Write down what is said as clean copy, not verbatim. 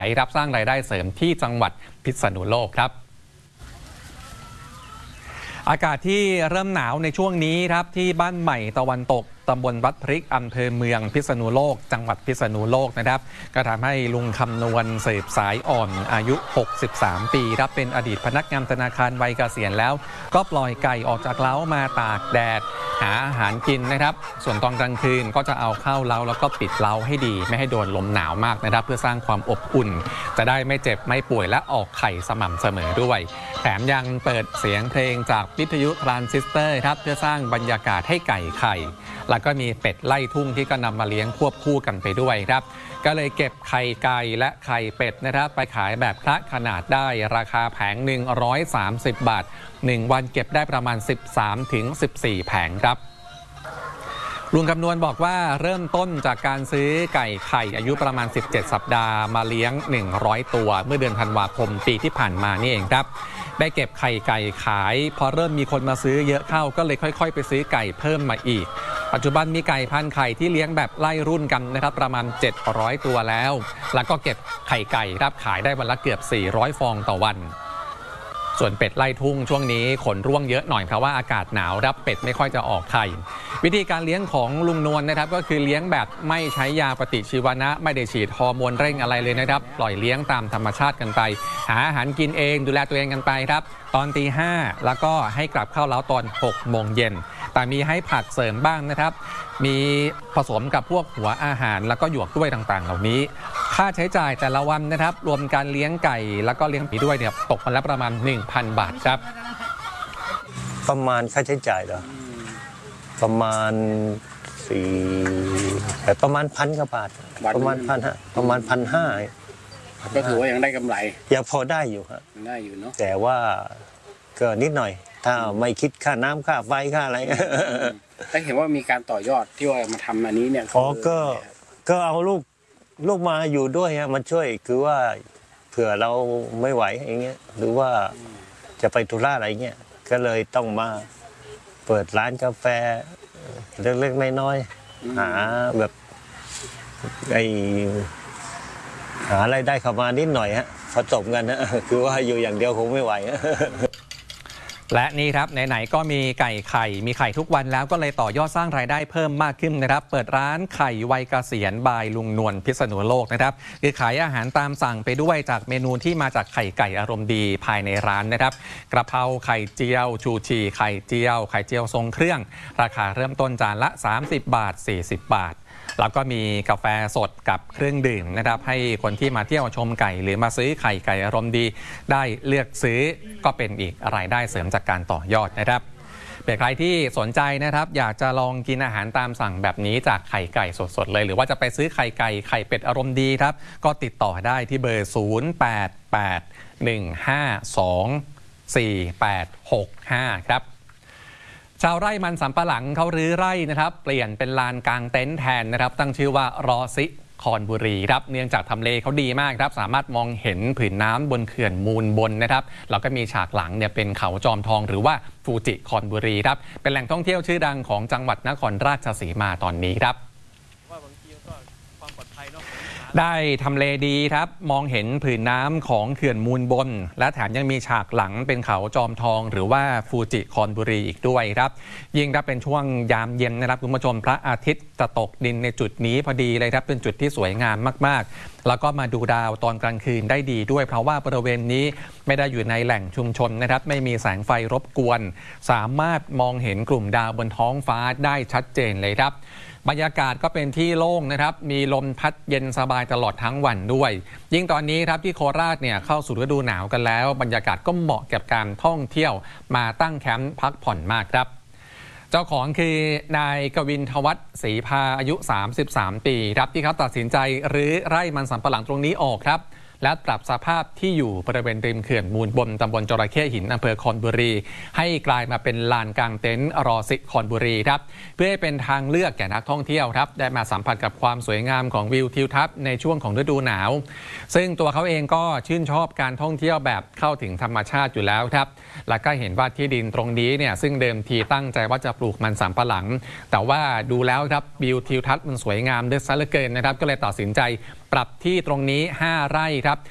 รับสร้างรายได้เสริมที่จังหวัดพิษณุโลกครับอากาศที่เริ่มหนาวในช่วงนี้ครับที่บ้านใหม่ตะวันตกตำบลวัดพริกอำเภอเมืองพิษณุโลกจังหวัดพิษณุโลกนะครับก็ทำให้ลุงคำนวณสืบสายอ่อนอายุ63ปีครับเป็นอดีตพนักงานธนาคารวัยเกษียณแล้วก็ปล่อยไก่ออกจากเล้ามาตากแดดหาอาหารกินนะครับส่วนตอนกลางคืนก็จะเอาเข้าเล้าแล้วก็ปิดเล้าให้ดีไม่ให้โดนลมหนาวมากนะครับเพื่อสร้างความอบอุ่นจะได้ไม่เจ็บไม่ป่วยและออกไข่สม่ำเสมอด้วยแถมยังเปิดเสียงเพลงจากวิทยุทรานซิสเตอร์ครับเพื่อสร้างบรรยากาศให้ไก่ไข่แล้วก็มีเป็ดไล่ทุ่งที่ก็นำมาเลี้ยงควบคู่กันไปด้วยครับก็เลยเก็บไข่ไก่และไข่เป็ดนะครับไปขายแบบคละขนาดได้ราคาแผงหนึ่ง130 บาท1วันเก็บได้ประมาณ 13-14 แผงครับลุงคำนวณบอกว่าเริ่มต้นจากการซื้อไก่ไข่อายุประมาณ17 สัปดาห์มาเลี้ยง100ตัวเมื่อเดือนธันวาคมปีที่ผ่านมานี่เองครับได้เก็บไข่ไก่ขายพอเริ่มมีคนมาซื้อเยอะเข้าก็เลยค่อยๆไปซื้อไก่เพิ่มมาอีกปัจจุบันมีไก่พันไข่ที่เลี้ยงแบบไล่รุ่นกันนะครับประมาณ700ตัวแล้วก็เก็บไข่ไก่รับขายได้วันละเกือบ400ฟองต่อวันส่วนเป็ดไล่ทุ่งช่วงนี้ขนร่วงเยอะหน่อยเพราะว่าอากาศหนาวรับเป็ดไม่ค่อยจะออกไข่วิธีการเลี้ยงของลุงนวลนะครับก็คือเลี้ยงแบบไม่ใช้ยาปฏิชีวนะไม่ได้ฉีดฮอร์โมนเร่งอะไรเลยนะครับปล่อยเลี้ยงตามธรรมชาติกันไปหาอาหารกินเองดูแลตัวเองกันไปครับตอนตี 5แล้วก็ให้กลับเข้าเล้าตอน6 โมงเย็นแต่มีให้ผักเสริมบ้างนะครับมีผสมกับพวกหัวอาหารแล้วก็หยวกกล้วยต่างๆเหล่านี้ค่าใช้จ่ายแต่ละวันนะครับรวมการเลี้ยงไก่แล้วก็เลี้ยงผีด้วยเนี่ยตกวันละประมาณ 1,000 บาทครับประมาณค่าใช้จ่ายเหรอประมาณ4แต่ประมาณ1,000 กว่าบาทประมาณ1,500ประมาณ1,500 ก็ถือว่ายังได้กำไรยังพอได้อยู่ครับได้อยู่เนาะแต่ว่าก็นิดหน่อยถ้าไม่คิดค่าน้ำค่าไฟค่าอะไรแต่เห็นว่ามีการต่อยอดที่ว่ามาทำอันนี้เนี่ยก็เอาลูกมาอยู่ด้วยฮะมาช่วยคือว่าเผื่อเราไม่ไหวอย่างเงี้ยหรือว่าจะไปธุระอะไรเงี้ยก็เลยต้องมาเปิดร้านกาแฟเล็กๆน้อยๆหาแบบหาอะไรได้เข้ามานิดหน่อยฮะผสมกันนะคือว่าอยู่อย่างเดียวคงไม่ไหวและนี่ครับไหนๆก็มีไก่ไข่มีไข่ทุกวันแล้วก็เลยต่อยอดสร้างรายได้เพิ่มมากขึ้นนะครับเปิดร้านไข่วัยเกษียณบายลุงนวลพิษณุโลกนะครับคือขายอาหารตามสั่งไปด้วยจากเมนูที่มาจากไข่ไก่อารมณ์ดีภายในร้านนะครับกระเพราไข่เจียวชูชีไข่เจียวทรงเครื่องราคาเริ่มต้นจานละ30 บาท40 บาทแล้วก็มีกาแฟสดกับเครื่องดื่มนะครับให้คนที่มาเที่ยวชมไก่หรือมาซื้อไข่ไก่อารมณ์ดีได้เลือกซื้อก็เป็นอีกรายได้เสริมจากการต่อยอดนะครับเป็นใครที่สนใจนะครับอยากจะลองกินอาหารตามสั่งแบบนี้จากไข่ไก่สดๆเลยหรือว่าจะไปซื้อไข่ไก่ไข่เป็ดอารมณ์ดีครับก็ติดต่อได้ที่เบอร์0881524865ครับชาวไร่มันสำปะหลังเขารื้อไร่นะครับเปลี่ยนเป็นลานกลางเต็นท์แทนนะครับตั้งชื่อว่ารอซิคอนบุรีครับเนื่องจากทำเลเขาดีมากครับสามารถมองเห็นผืนน้ำบนเขื่อนมูลบนนะครับแล้วก็มีฉากหลังเนี่ยเป็นเขาจอมทองหรือว่าฟูจิคอนบุรีครับเป็นแหล่งท่องเที่ยวชื่อดังของจังหวัดนครราชสีมาตอนนี้ครับได้ทำเลดีครับมองเห็นผืนน้ำของเขื่อนมูลบนและแถมยังมีฉากหลังเป็นเขาจอมทองหรือว่าฟูจิคอนบุรีอีกด้วยครับยิ่งถ้าเป็นช่วงยามเย็นนะครับคุณผู้ชมพระอาทิตย์จะตกดินในจุดนี้พอดีเลยครับเป็นจุดที่สวยงามมากๆแล้วก็มาดูดาวตอนกลางคืนได้ดีด้วยเพราะว่าบริเวณนี้ไม่ได้อยู่ในแหล่งชุมชนนะครับไม่มีแสงไฟรบกวนสามารถมองเห็นกลุ่มดาวบนท้องฟ้าได้ชัดเจนเลยครับบรรยากาศก็เป็นที่โล่งนะครับมีลมพัดเย็นสบายตลอดทั้งวันด้วยยิ่งตอนนี้ครับที่โคราชเนี่ยเข้าสู่ฤดูหนาวกันแล้วบรรยากาศก็เหมาะกับการท่องเที่ยวมาตั้งแคมป์พักผ่อนมากครับเจ้าของคือนายกวินทวัฒน์ศรีพาอายุ33 ปีครับที่เขาตัดสินใจรื้อไร่มันสำปะหลังตรงนี้ออกครับและปรับสภาพที่อยู่บริเวณริมเขื่อนมูลบนตำบลจระเข้หินอำเภอคอนบุรีให้กลายมาเป็นลานกลางเต็นท์รอซิคอนบุรีครับเพื่อให้เป็นทางเลือกแก่นักท่องเที่ยวครับได้มาสัมผัสกับความสวยงามของวิวทิวทัศน์ในช่วงของฤดูหนาวซึ่งตัวเขาเองก็ชื่นชอบการท่องเที่ยวแบบเข้าถึงธรรมชาติอยู่แล้วครับและก็เห็นว่าที่ดินตรงนี้เนี่ยซึ่งเดิมทีตั้งใจว่าจะปลูกมันสำปะหลังแต่ว่าดูแล้วครับวิวทิวทัศน์มันสวยงามด้วยซะเหลือเกินนะครับก็เลยตัดสินใจปรับที่ตรงนี้5 ไร่ครับ